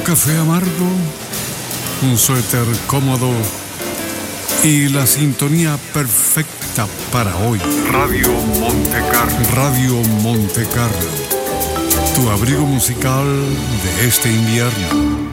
café amargo, un suéter cómodo y la sintonía perfecta para hoy. Radio Monte Carlo. Radio Monte Carlo, tu abrigo musical de este invierno.